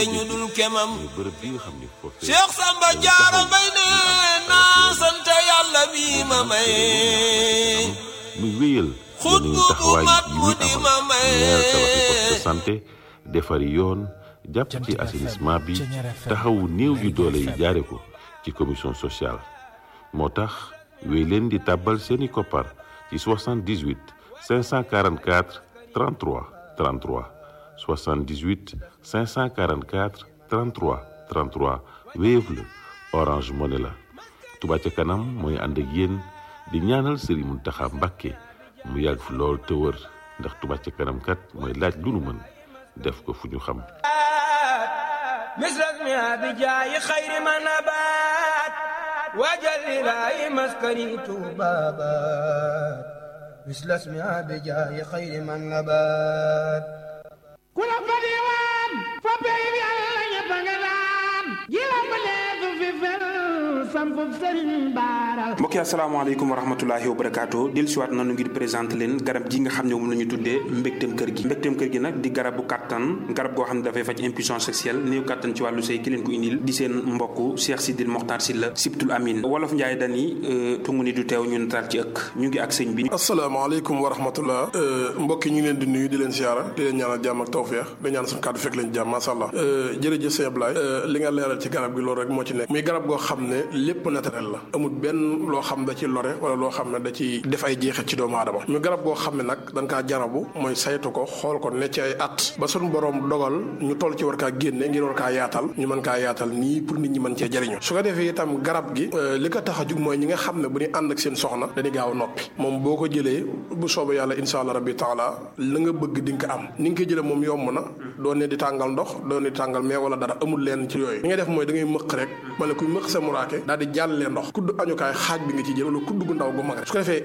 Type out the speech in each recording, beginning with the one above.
ñu dul kemam muy bërëb bi nga xam ne foofee Cheikh Samba Diarra Mbaye ne naa sant yàlla bi ma may muy wéyal yeneen taxawaay yi muy amal ñeer tabaxi poste de santé defari yoon jàpp ci assainissement bi taxawu néew yu doole yi jaare ko ci commission sociale moo tax wéy leen di tàbbal seeni koppar ci 78 544 33 33 78 544 33 33 Wave la Orange Money la Touba ca kanam mooy ànd ak yéen di ñaanal Serigne Mountakha Mbacké mu yàgg fi lool te wër ndax Touba ca kanam kat mooy laaj lu nu mën def ko fu ñu xam misras mi bi jaayi xayri ma nabaat wajal ilaahi maskani tuubaabaat misras mi bi jaayi xayri ma nabaat ku la fa diwaan fa pey bi Yàlla ñëpp nga naan ji la ma leesu fi fel sampu Sëriñ Baara. mbokk yi asalaamaaleykum wa rahmatulahi wa barakaatu dellusiwaat nañu ngir présenté leen garab gi nga xam ne moom la ñu tuddee mbégteem kër gi mbégteem kër gi nag di garabu kàttan garab goo xam ne dafay faj impuissance sexuelle néew kàttan ci wàllu sëy ki leen ko indil di seen mbokk Cheikh Sidil Mokhtar Sylla Sibtul Amin wolof Njaay dani tungu ni du teew ñu nataal ci ëkk ñu ngi ak sëñ bi. asalaamaaleykum wa rahmatullah mbokk yi ñu ngi leen di nuyu di leen siyaara di leen ñaanal jàmm ak tawfeex di ñaan suñu kàddu fekk leen jàmm masha Allah jërëjëf sëñ Ablaye li nga leeral ci garab gi loolu rek moo ci nekk muy garab goo xam ne lépp naturel la amul benn loo xam da ci lore wala loo xam ne da ci def ay jeexit ci doomu aadama muy garab goo xam ne nag dañ kaa jarabu mooy saytu ko xool ko ne ci ay at ba suñu borom dogal ñu toll ci war kaa génne ngir war kaa yaatal ñu mën kaa yaatal nii pour nit ñi mën cee jëriñu su ko defee itam garab gi li ko tax a jug mooy ñi nga xam ne bu ñu ànd ak seen soxna dañuy gaaw a noppi moom boo ko jëlee bu soobee yàlla insha allah rabbi taala la nga bëgg di nga ko am ni nga koy jëlee moom yomb na doo ne di tàngal ndox doo ne di tàngal mais wala dara amul leen ci yooyu li ngay def mooy da ngay mëq rek ma ne kuy mëq sa muraake daal di jàllee ndox kudd añukaay xaaj bi nga ci jël wala kudd gu ndaw gu mag rek su ko defee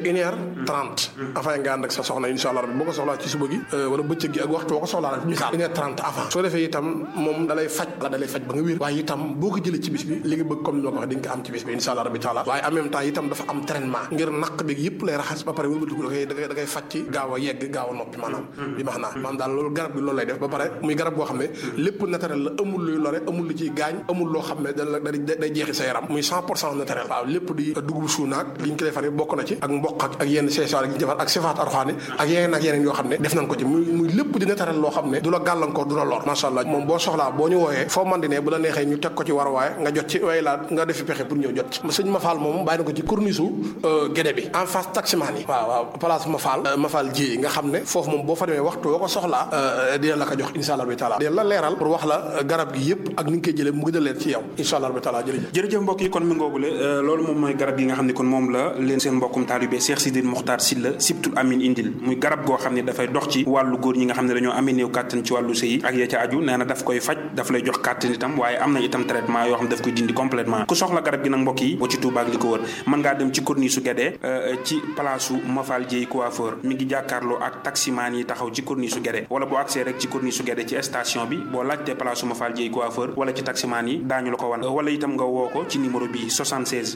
1h30 avant nga ànd ak sa soxna insha allah rabbi boo ko soxlaa ci suba gi wala bëccëg gi ak waxtu boo ko soxlaa rek misaal 1h30 avant su ko defee itam moom dalay faj ba nga wér waaye itam boo ko jëlee ci bis bi li nga bëgg comme ni ma ko waxee di nga ko am ci bis bi insha allah rabbi taala waaye en même temps itam dafa am traitement ngir naq bi yëpp lay raxas ba pare wëlbatiku da koy faj ci gaaw a yegg gaaw a noppi maanaam bi max naa maanaam daal loolu garab bi loolu lay def ba pare muy garab boo xam ne lépp naturel la amul luy lore amul lu ciy gaañ amul loo xam ne day jeexi sa yaram muy 100% naturel waaw lépp di dugub suunaak li ñu ko defar bokk na ci ak mboq ak yenn seesaar yi ñu defar ak sifaat arxaani ak yeneen yoo xam ne def nañ ko ci muy lépp di naturel loo xam ne du la gàllankoor du la lor masha Allah moom boo soxlaa boo ñu wooyee foo man di ne bu la neexee ñu teg ko ci war waaye nga jot ci way laa nga defi pexe pour ñëw jot ci sëñ Mafal moom bàyyi na ko ci corniche Guédé bi en face taximaan yi waaw place Mafal ji nga xam ne foofu moom boo fa demee waxtu boo ko soxlaa dina la ko jox insha Allah bi taala dina la leeral pour wax la garab gi yëpp ak ni nga koy jëlee mu gën a leer ci yow insha Allah bi taala jërëjëf mbokk yi kon mi ngoogule loolu moom mooy garab yi nga xam ne kon moom la leen seen mbokkum taalibe Cheikh Sidil Mokhtar Sylla Sibtul Amin indil muy garab goo xam ne dafay dox ci wàllu góor ñi nga xam ne dañoo amee néew kàttan ci wàllu sëy ak ya ca aju nee na daf koy faj daf lay jox kàttan itam waaye am na itam traitement yoo xam ne daf koy dindi complètement ku soxla garab gi nag mbokk yi boo ci Touba ak li ko wër mën ngaa dem ci corniche su Guédé ci place su Mafal Dieye coiffeur mi ngi jàkkaarloo ak taximaan yi taxaw ci corniche su Guédé wala boo accès rek ci corniche su Guédé ci station bi boo laajtee place su Mafal Dieye coiffeur wala ci taximaan yi daañu la ko wan wala itam nga woo ko ci numéro bi 76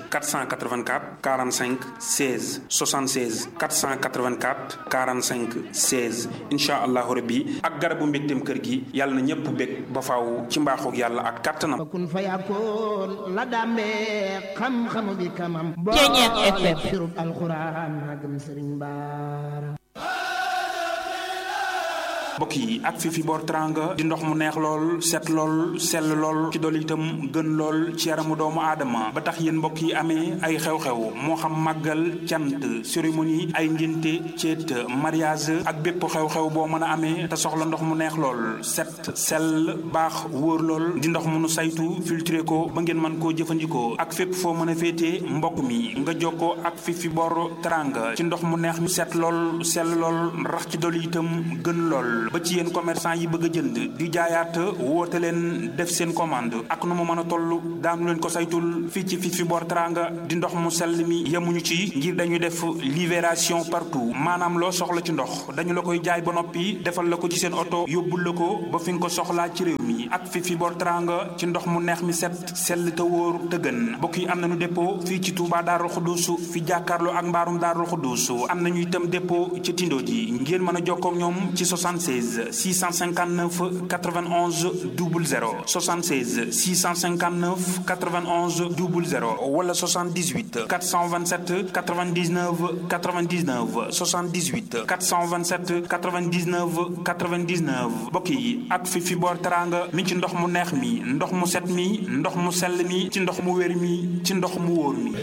484 45 16 76 484 45 16 incha allahu rabbi ak garabu mbégteem kër gi yàlla na ñëpp bég ba faaw ci mbaaxoog yàlla ak kàttanam. kun fa yakkoon la dàmbee xam-xamu bi kamam. Ceeñeet FM. sirub alxuraan magam Sëriñ Baara. mbokk yi ak fi boor teranga di ndox mu neex lool set lool sell lool ci dool itam gën lool ci yaramu doomu aadama ba tax yéen mbokk yi amee ay xew-xew moo xam màggal cant cérémonie ay ngénte ceet mariage ak bépp xew-xew boo mën a amee te soxla ndox mu neex lool set sell baax wóor lool di ndox mu nu saytu filtré ko ba ngeen mën koo jëfandikoo ak fépp foo mën a féetee mbokk mi nga jokkoo ak fi boor teranga ci ndox mu neex mi set lool sell lool rax ci dool itam gën lool ba ci yéen commerçant yi bëgg a jënd di jaayaat woote leen def seen commande ak nu mu mën a toll daanu leen ko saytul fii ci fi boor teranga di ndox mu sell mi yemuñu ci ngir dañuy def livraison partout maanaam loo soxla ci ndox dañu la koy jaay ba noppi defal la ko ci seen oto yóbbul la ko ba fi nga ko soxlaa ci réew mi yi ak fi bor teranga ci ndox mu neex mi set sell te wóor te gën mbokk yi am nañu dépôt fii ci Touba Darou Khoudousou fi jàkkaarloo ak mbaarum Darou Khoudousou am nañu itam dépôt ci Tindo ji ngeen mën a jokkoo ak ñoom ci 76 659 91 00 76 659 91 00 wala 78 427 99 99 78 427 99 99 mbokk yi ak fi boor teranga mi ci ndox mu neex mi ndox mu set mi ndox mu sell mi ci ndox mu wér mi ci ndox mu wóor mi.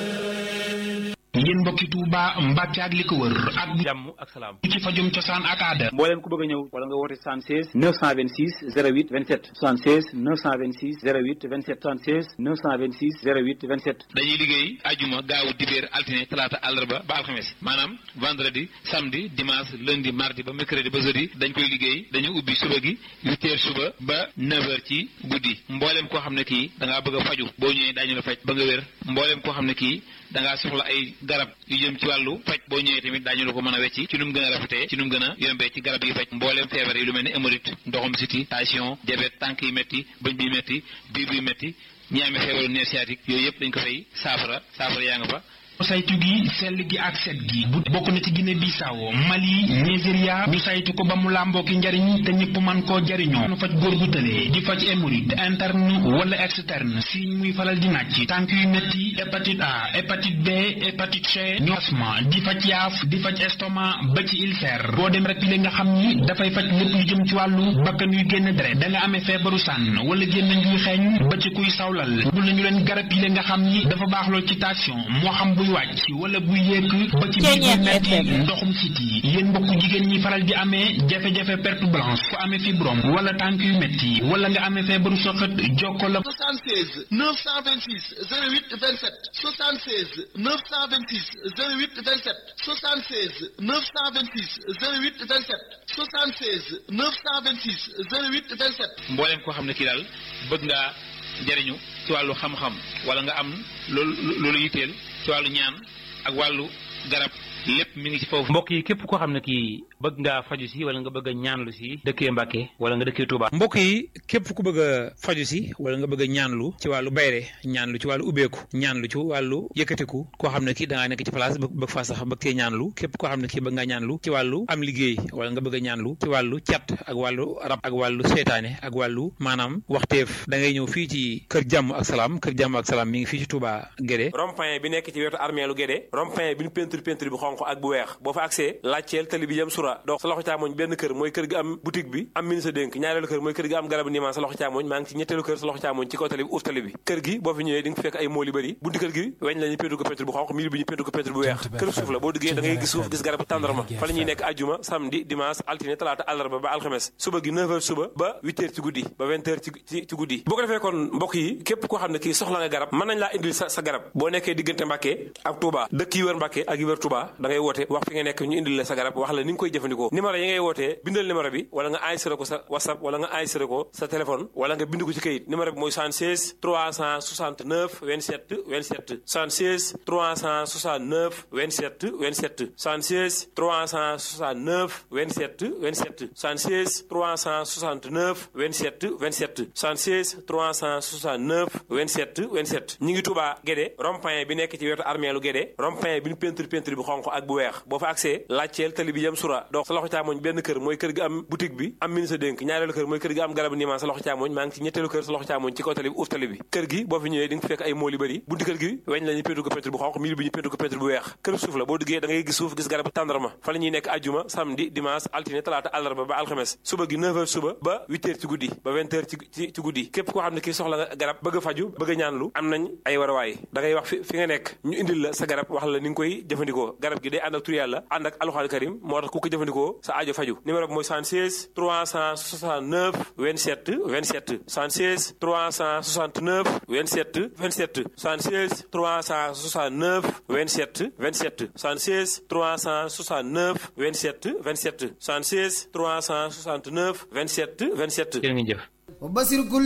ngeen mbokki Touba Mbacke ak li ko wër ak jàmm ak salaam ci fajum cosaan ak aada mbooleem ku bëgg a ñëw wala nga woote 76 926 08 27 76 926 08 27 76 926 08 27 dañuy liggéey ajuma gaawu dibéer altine talaata àllarba ba alxames maanaam vendredi samedi dimanche lundi mardi ba mercredi ba jeudi dañ koy liggéey dañu ubbi suba gi 8h suba ba 9h ci guddi mbooleem koo xam ne kii da ngaa bëgg a faju boo ñëwee daañu la faj ba nga wér mbooleem koo xam ne kii da ngaa soxla ay garab yu jëm ci wàllu faj boo ñëwee tamit daañu la ko mën a wecci ci nu mu gën a rafetee ci nu mu gën a yombee ci garab yi faj mbooleem feebar yi lu mel ni hémorroïde ndoxum siti tension diabète tànk yi métti bëñ bi métti biir bi métti ñi amee feebaru nerf sciatique yooyu yëpp dañ ko fay saafara yaa nga fa saytu gi sell gi ak set gi bu bokk na ci Guinée Bissau Mali Nigeria ñu saytu ko ba mu làmboo ki njariñ te ñëpp man koo jariñoo nu faj góor gu tëlee di faj hémorroïde interne wala externe si muy faral di nàcc tànk yu metti hépatite A hépatite B hépatite C ñu asma di faj yaaf di faj estomac ba ci ulcère boo dem rek li nga xam ni dafay faj lépp lu jëm ci wàllu bakkan yuy génn deret da nga amee feebaru sànn wala génn njuy xeeñ ba ci kuy sawlal bu lañu leen garab yi nga xam ni dafa baax lool ci tension moo xam buy wàcc wala buy yéeg ba ci biir buy metti ndoxum siti yéen mbokk jigéen ñi faral di amee jafe-jafe perte blanche ku amee fibrome wala tànk yu metti wala nga amee feebaru soxat jokko la 76 926 08 27 76 926 08 27 76 926 08 27 76 926 08 27 mbooleem koo xam ne kii daal bëgg ngaa jariñu ci wàllu xam-xam wala nga am loolu yitteel ci wàllu ñaan ak wàllu garab lépp mi ngi ci foofu. mbokk yi képp koo xam ne kii bëgg ngaa faju si wala nga bëgg a ñaanlu si dëkkee Mbàkke wala nga dëkkee Touba. mbokk yi képp ku bëgg a faju si wala nga bëgg a ñaanlu ci wàllu bayre ñaanlu ci wàllu ubbeeku ñaanlu ci wàllu yëkkatiku koo xam ne kii da ngaa nekk ci place bëgg faa sax bëgg cee ñaanlu képp koo xam ne kii bëgg ngaa ñaanlu ci wàllu am liggéey wala nga bëgg a ñaanlu ci wàllu cat ak wàllu rab ak wàllu seytaane ak wàllu maanaam waxteef da ngay ñëw fii ci kër jàmm ak salaam mi ngi fii ci Touba Guédé rond-point bi nekk ci wetu armeelu Guédé rond-point bi ñu peinture bu xonq ak bu weex boo fa accès laajteel tali bi jëm sura donc sa loxo càmmoñ benn kër mooy kër gi am boutique bi am ministre dénk ñaareelu kër mooy kër gi am garabu niimaan sa loxo càmmoñ maa ngi ci ñetteelu kër sa loxo càmmoñ ci kaw tali bi uuf tali bi kër gi boo fi ñëwee di nga fekk ay mool yu bëri bunti kër gi weñ la ñu peinture ko peinture bu xonq mil bi ñu peinture ko peinture bu weex kër suuf la boo duggee da ngay gis suuf gis garabu tàndarma fa la ñuy nekk ajjuma samedi dimanche altine talaata àllarba ba alxames suba gi 9h suba ba 8h ci guddi ba 20h ci guddi boo ko defee kon mbokk yi képp koo xam ne kii soxla nga garab mën nañ laa indil sa garab boo nekkee diggante Mbàkke ak Touba dëkk yi wër Mbàkke ak yi wër Touba da ngay woote wax fi nga nekk ñu indil la sa garab wax la ni nga koy jëfandikoo numéro yi ngay wootee bindal numéro bi wala nga enregistré ko sa WhatsApp wala nga enregistré ko sa téléphone wala nga bind ko ci kayit numéro bi mooy 76 369 27 27 76 369 27 27 76 369 27 27 76 369 27 27 76 369 27 27 ñi ngi Touba Guédé rond-point bi nekk ci wetu armeelu Guédé rond-point bi ñu peinture bu xonq ak bu weex boo fa accès laajteel tali bi jëm sura donc sa loxo càmmoñ benn kër mooy kër gi am boutique bi am ministre dénk ñaareelu kër mooy kër gi am garabu niimaan sa loxo càmmoñ maa ngi ci ñetteelu kër sa loxo càmmoñ ci kaw tali bi uuf tali bi kër gi boo fi ñëwee di nga fekk ay mool yu bëri bunti kër gi weñ la ñu peinture ko peinture bu xonq mil bi ñu peinture ko peinture bu weex kër suuf la boo duggee da ngay gis suuf gis garabu tàndarma fa la ñuy nekk ajjuma samedi dimanche altine talaata àllarba ba alxames suba gi 9h suba ba 8h ci guddi ba 20h ci guddi képp koo xam ne kii soxla nga garab bëgg a faju bëgg a ñaanlu am nañ ay warawaay da ngay wax fi nga nekk ñu indil la sa garab wax la ni nga koy jëfandikoo garab gi day ànd ak tur yàlla ànd ak alxuraan karim moo tax ku ko jëfandikoo sa aajo faju numéro bi mooy 76 369 27 27 76 369 27 27 76 369 27 27 76 369 27 27 76 369 27 27 jërë ngeen jëf